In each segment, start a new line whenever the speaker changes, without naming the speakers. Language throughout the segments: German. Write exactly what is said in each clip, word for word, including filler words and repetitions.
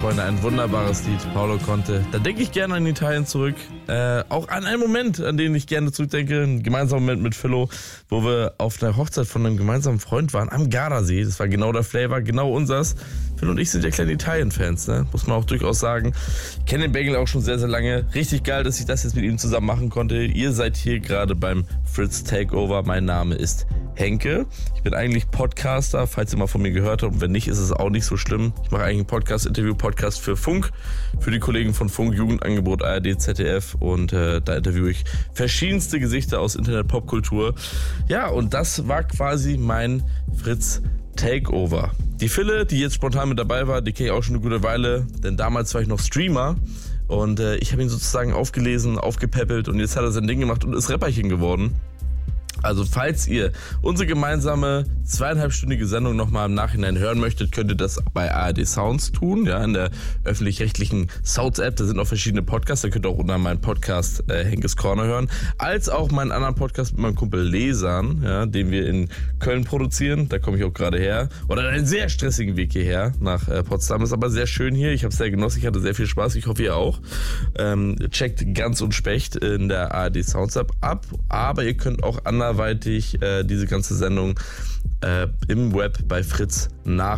Freunde, ein wunderbares Lied, Paolo Conte. Da denke ich gerne an Italien zurück. Äh, auch an einen Moment, an den ich gerne zurückdenke. Ein gemeinsamer Moment mit Philo, wo wir auf einer Hochzeit von einem gemeinsamen Freund waren, am Gardasee. Das war genau der Flavor, genau unsers. Phil und ich sind ja kleine Italien-Fans, ne? Muss man auch durchaus sagen. Ich kenne den Bengel auch schon sehr, sehr lange. Richtig geil, dass ich das jetzt mit ihm zusammen machen konnte. Ihr seid hier gerade beim Fritz Takeover. Mein Name ist Henke. Ich bin eigentlich Podcaster, falls ihr mal von mir gehört habt. Und wenn nicht, ist es auch nicht so schlimm. Ich mache eigentlich einen Podcast, Interview-Podcast für Funk, für die Kollegen von Funk, Jugendangebot, A R D, Z D F. Und äh, da interviewe ich verschiedenste Gesichter aus Internet-Popkultur. Ja, und das war quasi mein Fritz Takeover. Die Fille, die jetzt spontan mit dabei war, die kenne ich auch schon eine gute Weile, denn damals war ich noch Streamer und äh, ich habe ihn sozusagen aufgelesen, aufgepäppelt und jetzt hat er sein Ding gemacht und ist Rapperchen geworden. Also falls ihr unsere gemeinsame zweieinhalbstündige Sendung nochmal im Nachhinein hören möchtet, könnt ihr das bei A R D Sounds tun, ja, in der öffentlich-rechtlichen Sounds-App. Da sind auch verschiedene Podcasts, da könnt ihr auch unter meinen Podcast äh, Henkes Corner hören, als auch meinen anderen Podcast mit meinem Kumpel Lesan, ja, den wir in Köln produzieren. Da komme ich auch gerade her. Oder einen sehr stressigen Weg hierher nach äh, Potsdam. Ist aber sehr schön hier. Ich habe es sehr genossen. Ich hatte sehr viel Spaß. Ich hoffe, ihr auch. Ähm, checkt Ganz und Specht in der A R D Sounds App ab. Aber ihr könnt auch anderweitig äh, diese ganze Sendung äh, im Web bei Fritz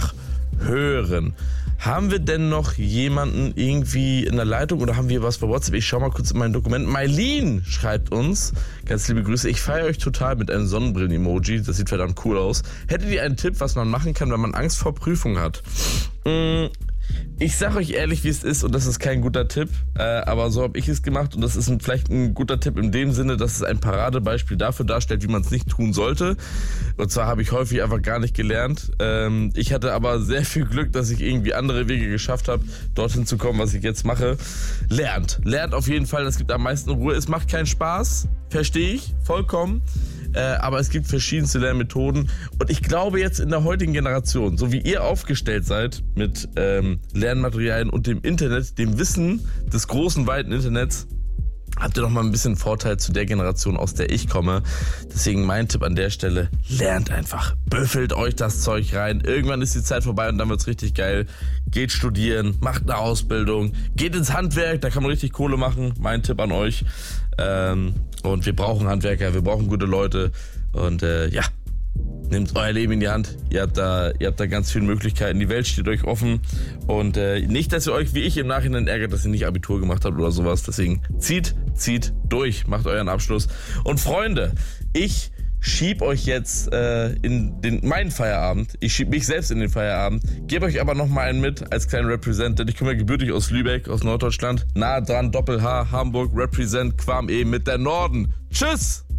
nachhören. Haben wir denn noch jemanden irgendwie in der Leitung oder haben wir was bei WhatsApp? Ich schau mal kurz in mein Dokument. Mailin schreibt uns, ganz liebe Grüße, ich feiere euch total mit einem Sonnenbrillen-Emoji, das sieht verdammt cool aus. Hättet ihr einen Tipp, was man machen kann, wenn man Angst vor Prüfung hat? Mmh. Ich sag euch ehrlich, wie es ist, und das ist kein guter Tipp, äh, aber so habe ich es gemacht und das ist ein, vielleicht ein guter Tipp in dem Sinne, dass es ein Paradebeispiel dafür darstellt, wie man es nicht tun sollte. Und zwar habe ich häufig einfach gar nicht gelernt. Ähm, ich hatte aber sehr viel Glück, dass ich irgendwie andere Wege geschafft habe, dorthin zu kommen, was ich jetzt mache. Lernt. Lernt auf jeden Fall, das gibt am meisten Ruhe. Es macht keinen Spaß, verstehe ich, vollkommen. Äh, aber es gibt verschiedenste Lernmethoden und ich glaube jetzt in der heutigen Generation, so wie ihr aufgestellt seid mit ähm, Lernmaterialien und dem Internet, dem Wissen des großen, weiten Internets, habt ihr noch mal ein bisschen Vorteil zu der Generation, aus der ich komme. Deswegen mein Tipp an der Stelle, lernt einfach. Büffelt euch das Zeug rein. Irgendwann ist die Zeit vorbei und dann wird's richtig geil. Geht studieren, macht eine Ausbildung, geht ins Handwerk, da kann man richtig Kohle machen. Mein Tipp an euch. Ähm, und wir brauchen Handwerker, wir brauchen gute Leute. Und äh, ja, nehmt euer Leben in die Hand. Ihr habt da, ihr habt da ganz viele Möglichkeiten. Die Welt steht euch offen. Und äh, nicht, dass ihr euch wie ich im Nachhinein ärgert, dass ihr nicht Abitur gemacht habt oder sowas. Deswegen zieht, zieht durch. Macht euren Abschluss. Und Freunde, ich schieb euch jetzt äh, in den meinen Feierabend. Ich schieb mich selbst in den Feierabend. Gebe euch aber noch mal einen mit als kleinen Represent. Denn ich komme ja gebürtig aus Lübeck, aus Norddeutschland. Nah dran, Doppel-H, Hamburg, Represent, Quam E mit der Norden. Tschüss!